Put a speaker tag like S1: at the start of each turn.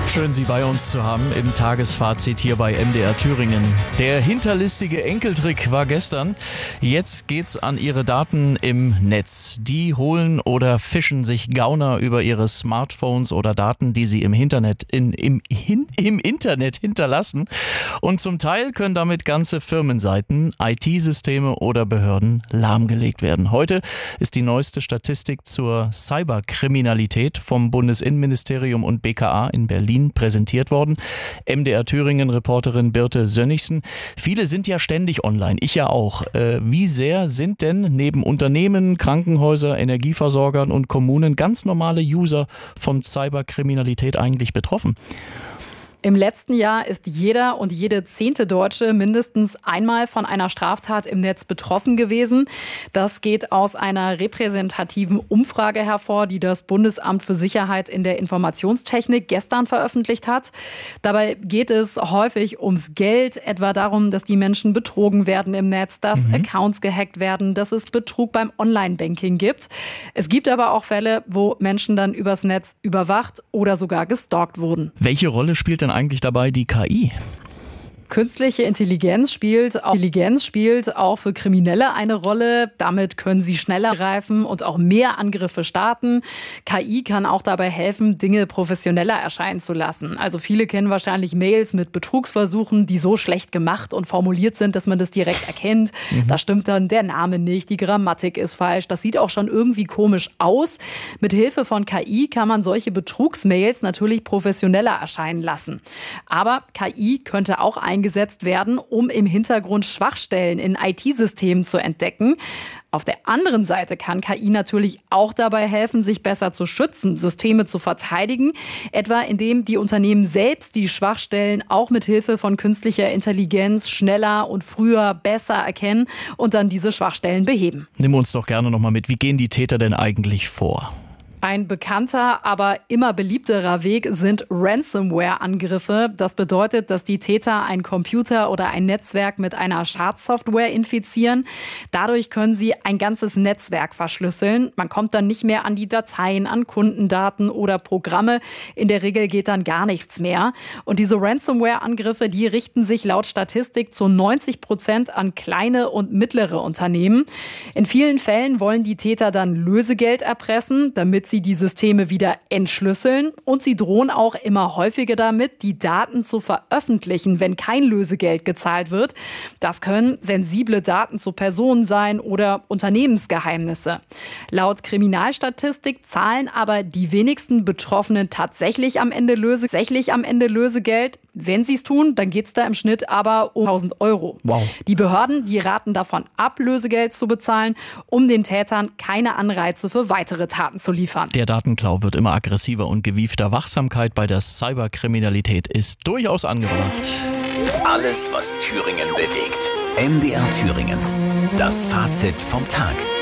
S1: Schön, Sie bei uns zu haben im Tagesfazit hier bei MDR Thüringen. Der hinterlistige Enkeltrick war gestern. Jetzt geht's an Ihre Daten im Netz. Die holen oder fischen sich Gauner über Ihre Smartphones oder Daten, die Sie im Internet hinterlassen. Und zum Teil können damit ganze Firmenseiten, IT-Systeme oder Behörden lahmgelegt werden. Heute ist die neueste Statistik zur Cyberkriminalität vom Bundesinnenministerium und BKA in Berlin präsentiert worden. MDR Thüringen-Reporterin Birte Sönnigsen. Viele sind ja ständig online, ich ja auch. Wie sehr sind denn neben Unternehmen, Krankenhäuser, Energieversorgern und Kommunen ganz normale User von Cyberkriminalität eigentlich betroffen?
S2: Im letzten Jahr ist jeder und jede 10. Deutsche mindestens einmal von einer Straftat im Netz betroffen gewesen. Das geht aus einer repräsentativen Umfrage hervor, die das Bundesamt für Sicherheit in der Informationstechnik gestern veröffentlicht hat. Dabei geht es häufig ums Geld, etwa darum, dass die Menschen betrogen werden im Netz, dass Accounts gehackt werden, dass es Betrug beim Online-Banking gibt. Es gibt aber auch Fälle, wo Menschen dann übers Netz überwacht oder sogar gestalkt wurden.
S1: Welche Rolle spielt denn eigentlich dabei die KI?
S2: Künstliche Intelligenz spielt auch für Kriminelle eine Rolle. Damit können sie schneller greifen und auch mehr Angriffe starten. KI kann auch dabei helfen, Dinge professioneller erscheinen zu lassen. Also viele kennen wahrscheinlich Mails mit Betrugsversuchen, die so schlecht gemacht und formuliert sind, dass man das direkt erkennt. Da stimmt dann der Name nicht, die Grammatik ist falsch. Das sieht auch schon irgendwie komisch aus. Mit Hilfe von KI kann man solche Betrugsmails natürlich professioneller erscheinen lassen. Aber KI könnte auch eingesetzt werden, um im Hintergrund Schwachstellen in IT-Systemen zu entdecken. Auf der anderen Seite kann KI natürlich auch dabei helfen, sich besser zu schützen, Systeme zu verteidigen, etwa indem die Unternehmen selbst die Schwachstellen auch mit Hilfe von künstlicher Intelligenz schneller und früher besser erkennen und dann diese Schwachstellen beheben.
S1: Nimm uns doch gerne noch mal mit, wie gehen die Täter denn eigentlich vor?
S2: Ein bekannter, aber immer beliebterer Weg sind Ransomware-Angriffe. Das bedeutet, dass die Täter einen Computer oder ein Netzwerk mit einer Schadsoftware infizieren. Dadurch können sie ein ganzes Netzwerk verschlüsseln. Man kommt dann nicht mehr an die Dateien, an Kundendaten oder Programme. In der Regel geht dann gar nichts mehr. Und diese Ransomware-Angriffe, die richten sich laut Statistik zu 90% an kleine und mittlere Unternehmen. In vielen Fällen wollen die Täter dann Lösegeld erpressen, damit sie die Systeme wieder entschlüsseln, und sie drohen auch immer häufiger damit, die Daten zu veröffentlichen, wenn kein Lösegeld gezahlt wird. Das können sensible Daten zu Personen sein oder Unternehmensgeheimnisse. Laut Kriminalstatistik zahlen aber die wenigsten Betroffenen tatsächlich am Ende Lösegeld. Wenn sie es tun, dann geht es da im Schnitt aber um 1.000 Euro.
S1: Wow.
S2: Die Behörden, die raten davon ab, Lösegeld zu bezahlen, um den Tätern keine Anreize für weitere Taten zu liefern.
S1: Der Datenklau wird immer aggressiver und gewiefter. Wachsamkeit bei der Cyberkriminalität ist durchaus angebracht.
S3: Alles, was Thüringen bewegt. MDR Thüringen. Das Fazit vom Tag.